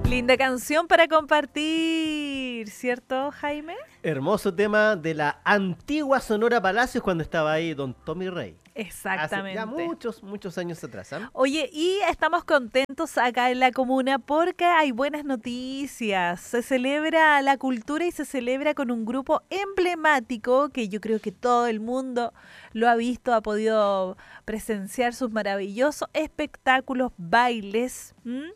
Linda canción para compartir, ¿cierto, Jaime? Hermoso tema de la antigua Sonora Palacios cuando estaba ahí don Tommy Rey. Exactamente. Hace ya muchos años atrás. Oye, y estamos contentos acá en la comuna porque hay buenas noticias. Se celebra la cultura y se celebra con un grupo emblemático que yo creo que todo el mundo lo ha visto, ha podido presenciar sus maravillosos espectáculos, bailes.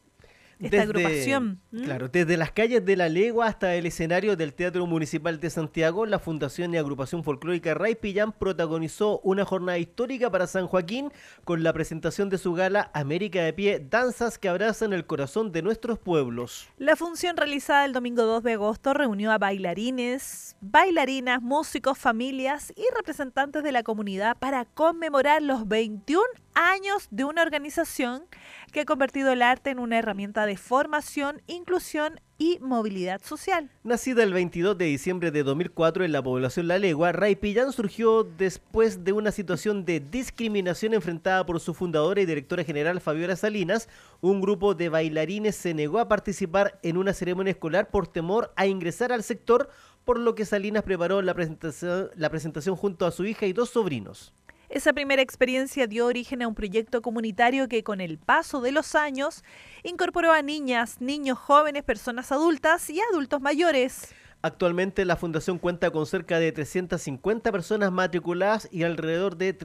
Agrupación. Claro, desde las calles de La Legua hasta el escenario del Teatro Municipal de Santiago, la Fundación y Agrupación Folclórica Ray Pillán protagonizó una jornada histórica para San Joaquín con la presentación de su gala América de Pie, danzas que abrazan el corazón de nuestros pueblos. La función realizada el domingo 2 de agosto reunió a bailarines, bailarinas, músicos, familias y representantes de la comunidad para conmemorar los 21 años de una organización que ha convertido el arte en una herramienta de formación, inclusión y movilidad social. Nacida el 22 de diciembre de 2004 en la población La Legua, Ray Pillán surgió después de una situación de discriminación enfrentada por su fundadora y directora general Fabiola Salinas. Un grupo de bailarines se negó a participar en una ceremonia escolar por temor a ingresar al sector, por lo que Salinas preparó la presentación junto a su hija y 2 sobrinos. Esa primera experiencia dio origen a un proyecto comunitario que con el paso de los años incorporó a niñas, niños, jóvenes, personas adultas y adultos mayores. Actualmente la fundación cuenta con cerca de 350 personas matriculadas y alrededor de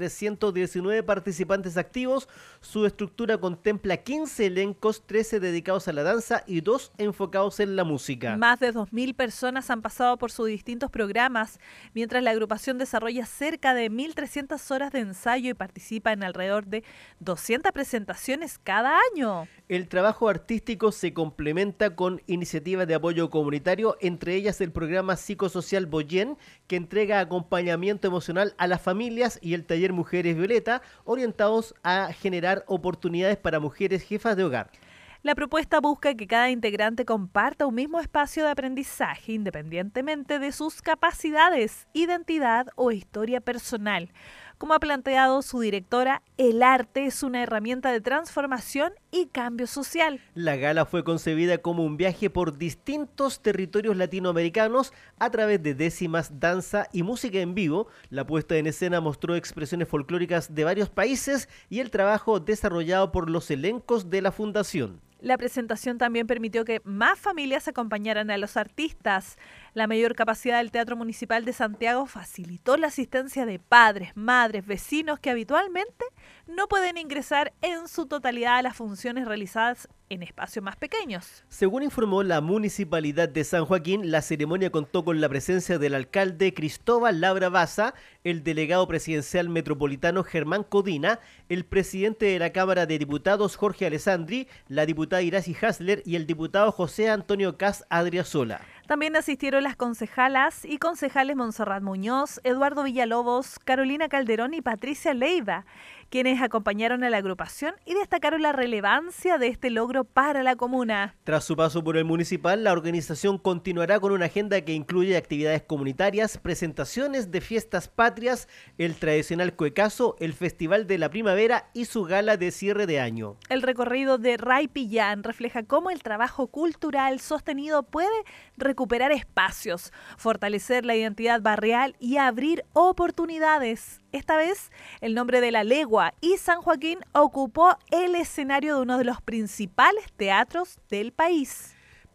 319 participantes activos. Su estructura contempla 15 elencos, 13 dedicados a la danza y 2 enfocados en la música. Más de 2.000 personas han pasado por sus distintos programas, mientras la agrupación desarrolla cerca de 1.300 horas de ensayo y participa en alrededor de 200 presentaciones cada año. El trabajo artístico se complementa con iniciativas de apoyo comunitario, entre ellas el programa psicosocial Boyen, que entrega acompañamiento emocional a las familias, y el taller Mujeres Violeta, orientados a generar oportunidades para mujeres jefas de hogar. La propuesta busca que cada integrante comparta un mismo espacio de aprendizaje independientemente de sus capacidades, identidad o historia personal. Como ha planteado su directora, el arte es una herramienta de transformación y cambio social. La gala fue concebida como un viaje por distintos territorios latinoamericanos a través de décimas, danza y música en vivo. La puesta en escena mostró expresiones folclóricas de varios países y el trabajo desarrollado por los elencos de la fundación. La presentación también permitió que más familias acompañaran a los artistas. La mayor capacidad del Teatro Municipal de Santiago facilitó la asistencia de padres, madres, vecinos que habitualmente no pueden ingresar en su totalidad a las funciones realizadas en espacios más pequeños. Según informó la Municipalidad de San Joaquín, la ceremonia contó con la presencia del alcalde Cristóbal Labra Baza, el delegado presidencial metropolitano Germán Codina, el presidente de la Cámara de Diputados Jorge Alessandri, la diputada Iracy Hasler y el diputado José Antonio Cas Adriasola. También asistieron las concejalas y concejales Montserrat Muñoz, Eduardo Villalobos, Carolina Calderón y Patricia Leiva, quienes acompañaron a la agrupación y destacaron la relevancia de este logro para la comuna. Tras su paso por el municipal, la organización continuará con una agenda que incluye actividades comunitarias, presentaciones de fiestas patrias, el tradicional cuecazo, el Festival de la Primavera y su gala de cierre de año. El recorrido de Ray Pillán refleja cómo el trabajo cultural sostenido puede recuperar espacios, fortalecer la identidad barrial y abrir oportunidades. Esta vez, el nombre de La Legua y San Joaquín ocupó el escenario de uno de los principales teatros del país.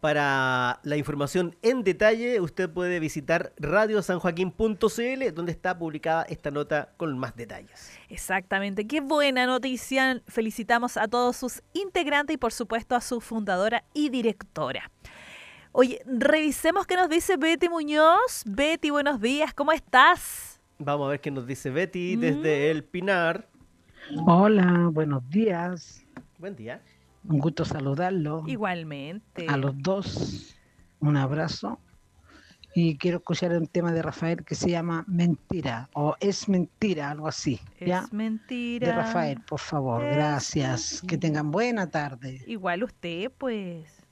Para la información en detalle, usted puede visitar radiosanjoaquin.cl, donde está publicada esta nota con más detalles. Exactamente, qué buena noticia. Felicitamos a todos sus integrantes y por supuesto a su fundadora y directora. Oye, revisemos qué nos dice Betty Muñoz. Betty, buenos días, ¿cómo estás? Vamos a ver qué nos dice Betty desde El Pinar. Hola, buenos días. Buen día. Un gusto saludarlo. Igualmente. A los dos, un abrazo. Y quiero escuchar un tema de Rafael que se llama Mentira, o Es Mentira, algo así. ¿Ya? Es mentira. De Rafael, por favor, gracias. Que tengan buena tarde. Igual usted, pues.